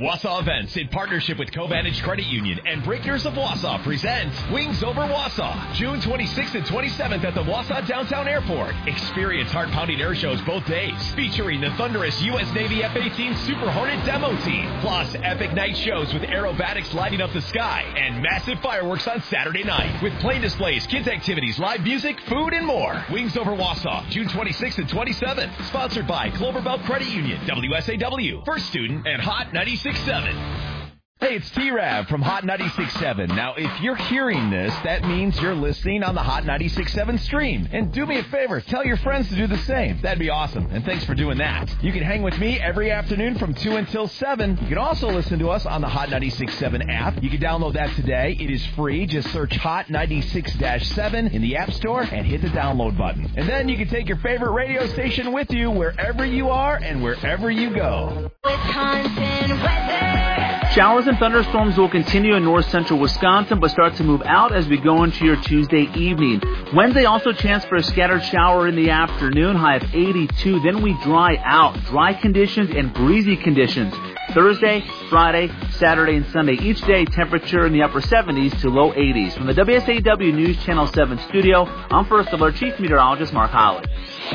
Wausau Events, in partnership with Covantage Credit Union and Breakers of Wausau, presents Wings Over Wausau, June 26th and 27th at the Wausau Downtown Airport. Experience heart-pounding air shows both days, featuring the thunderous U.S. Navy F-18 Super Hornet demo team, plus epic night shows with aerobatics lighting up the sky, and massive fireworks on Saturday night, with plane displays, kids activities, live music, food, and more. Wings Over Wausau, June 26th and 27th, sponsored by Cloverbelt Credit Union, WSAW, First Student, and Hot 96.7. Hey, it's T-Rav from Hot 96.7. Now, if you're hearing this, that means you're listening on the Hot 96.7 stream. And do me a favor, tell your friends to do the same. That'd be awesome, and thanks for doing that. You can hang with me every afternoon from 2 until 7. You can also listen to us on the Hot 96.7 app. You can download that today. It is free. Just search Hot 96-7 in the App Store and hit the download button. And then you can take your favorite radio station with you wherever you are and wherever you go. Wisconsin weather. Showers and thunderstorms will continue in north central Wisconsin, but start to move out as we go into your Tuesday evening. Wednesday, also chance for a scattered shower in the afternoon, high of 82. Then we dry out. Dry conditions and breezy conditions. Thursday, Friday, Saturday, and Sunday. Each day, temperature in the upper 70s to low 80s. From the WSAW News Channel 7 studio, I'm First Alert Chief Meteorologist Mark Holly.